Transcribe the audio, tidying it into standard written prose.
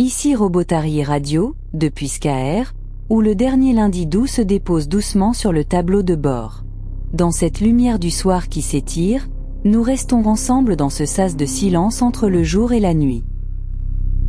Ici Robotari Radio, depuis Skaer, où le dernier lundi d'août se dépose doucement sur le tableau de bord. Dans cette lumière du soir qui s'étire, nous restons ensemble dans ce sas de silence entre le jour et la nuit.